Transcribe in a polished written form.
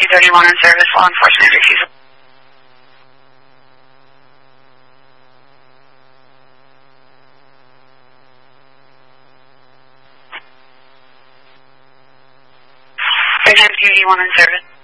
231 in service, law enforcement refusal. Bridge 281 in service.